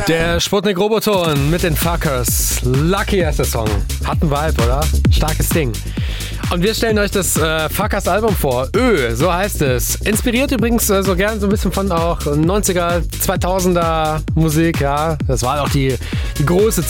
Der Sputnik-Roboton mit den Fuckers. Lucky heißt der Song. Hat einen Vibe, oder? Starkes Ding. Und wir stellen euch das Fuckers-Album vor. So heißt es. Inspiriert übrigens so gern so ein bisschen von auch 90er, 2000er Musik, ja. Das war auch die große